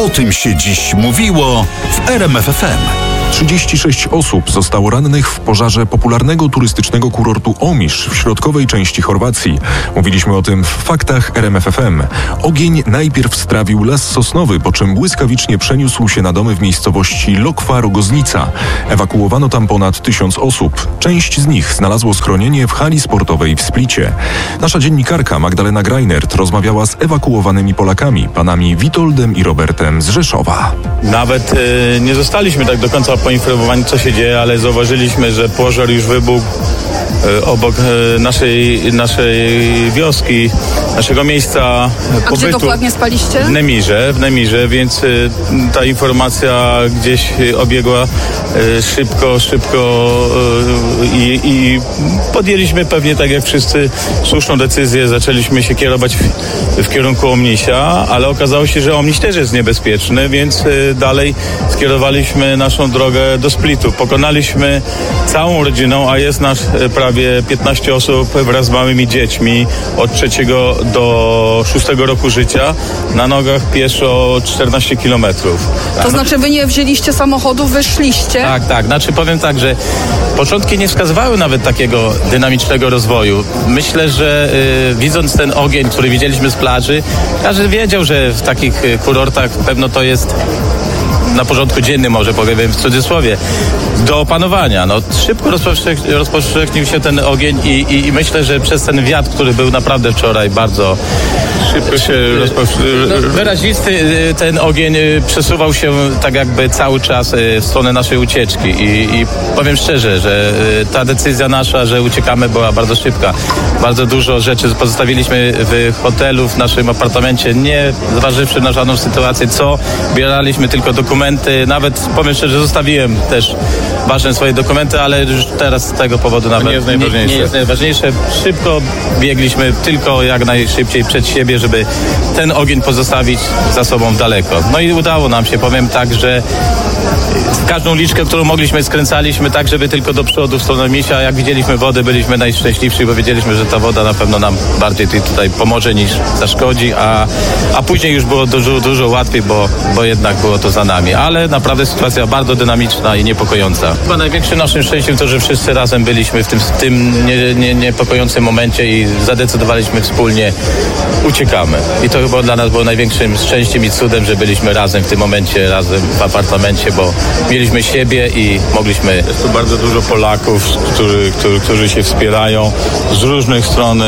O tym się dziś mówiło w RMF FM. 36 osób zostało rannych w pożarze popularnego turystycznego kurortu Omisz w środkowej części Chorwacji. Mówiliśmy o tym w faktach RMF FM. Ogień najpierw strawił las sosnowy, po czym błyskawicznie przeniósł się na domy w miejscowości Lokwa-Rogoznica. Ewakuowano tam ponad 1000 osób. Część z nich znalazło schronienie w hali sportowej w Splicie. Nasza dziennikarka Magdalena Greinert rozmawiała z ewakuowanymi Polakami, panami Witoldem i Robertem z Rzeszowa. Nawet nie zostaliśmy tak do końca poinformowani, co się dzieje, ale zauważyliśmy, że pożar już wybuchł obok naszej wioski, naszego miejsca pobytu. A gdzie dokładnie spaliście? W Nemirze, więc ta informacja gdzieś obiegła szybko i podjęliśmy pewnie, tak jak wszyscy, słuszną decyzję. Zaczęliśmy się kierować w kierunku Omnisia, ale okazało się, że Omniś też jest niebezpieczny, więc dalej skierowaliśmy naszą drogę do Splitu. Pokonaliśmy całą rodziną, a jest nas prawie 15 osób wraz z małymi dziećmi od 3 do 6 roku życia, na nogach pieszo 14 kilometrów. To znaczy wy nie wzięliście samochodu, wyszliście? Tak. Znaczy powiem tak, że początki nie wskazywały nawet takiego dynamicznego rozwoju. Myślę, że widząc ten ogień, który widzieliśmy z plaży, każdy wiedział, że w takich kurortach pewno to jest na porządku dziennym, może powiem w cudzysłowie, do opanowania. No, szybko rozpowszechnił się ten ogień i myślę, że przez ten wiatr, który był naprawdę wczoraj bardzo szybko się wyrazisty, ten ogień przesuwał się tak jakby cały czas w stronę naszej ucieczki i powiem szczerze, że ta decyzja nasza, że uciekamy, była bardzo szybka. Bardzo dużo rzeczy pozostawiliśmy w hotelu, w naszym apartamencie, nie zważywszy na żadną sytuację, bieraliśmy tylko dokumenty, nawet powiem szczerze, zostawiłem też ważne swoje dokumenty, ale już teraz z tego powodu nawet nie jest najważniejsze. Szybko biegliśmy tylko jak najszybciej przed siebie, żeby ten ogień pozostawić za sobą daleko. No i udało nam się, powiem tak, że każdą liczkę, którą mogliśmy, skręcaliśmy tak, żeby tylko do przodu w stronę Misia. Jak widzieliśmy wodę, byliśmy najszczęśliwsi, bo wiedzieliśmy, że ta woda na pewno nam bardziej tutaj pomoże niż zaszkodzi, a później już było dużo łatwiej, bo jednak było to za nami. Ale naprawdę sytuacja bardzo dynamiczna i niepokojąca. Chyba największym naszym szczęściem to, że wszyscy razem byliśmy w tym niepokojącym momencie i zadecydowaliśmy wspólnie, uciekamy. I to chyba dla nas było największym szczęściem i cudem, że byliśmy razem w tym momencie, razem w apartamencie, bo mieliśmy siebie i mogliśmy... Jest tu bardzo dużo Polaków, którzy się wspierają z różnych stron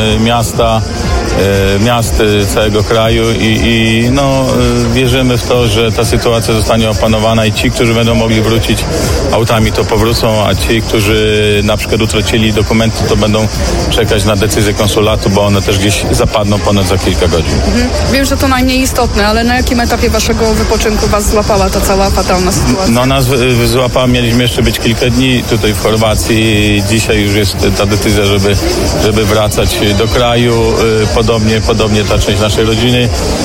miast całego kraju i wierzymy w to, że ta sytuacja zostanie opanowana i ci, którzy będą mogli wrócić autami, to powrócą, a ci, którzy na przykład utracili dokumenty, to będą czekać na decyzję konsulatu, bo one też gdzieś zapadną ponad za kilka godzin. Wiem, że to najmniej istotne, ale na jakim etapie waszego wypoczynku was złapała ta cała fatalna sytuacja? No nas złapała, mieliśmy jeszcze być kilka dni tutaj w Chorwacji. Dzisiaj już jest ta decyzja, żeby wracać do kraju. Podobnie ta część naszej rodziny.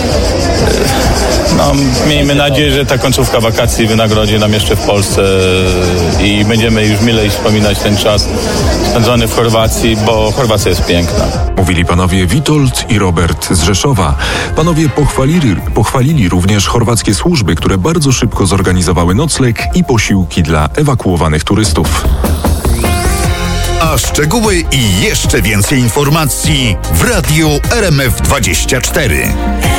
Miejmy nadzieję, że ta końcówka wakacji wynagrodzi nam jeszcze w Polsce i będziemy już milej wspominać ten czas spędzony w Chorwacji, bo Chorwacja jest piękna. Mówili panowie Witold i Robert z Rzeszowa. Panowie pochwalili również chorwackie służby, które bardzo szybko zorganizowały nocleg i posiłki dla ewakuowanych turystów. A szczegóły i jeszcze więcej informacji w Radiu RMF24.